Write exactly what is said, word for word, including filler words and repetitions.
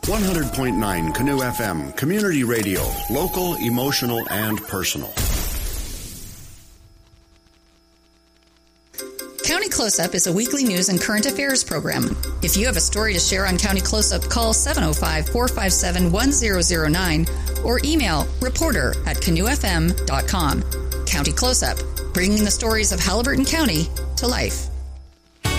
one hundred point nine Canoe F M, Community Radio, local, emotional, and personal. County Close-Up is a weekly news and current affairs program. If you have a story to share on County Close-Up, call seven oh five, four five seven, one zero zero nine or email reporter at canoe f m dot com. County Close-Up, bringing the stories of Haliburton County to life.